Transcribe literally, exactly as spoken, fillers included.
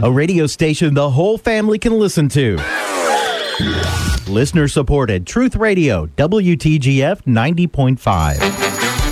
a radio station the whole family can listen to. Listener supported Truth Radio, W T G F ninety point five.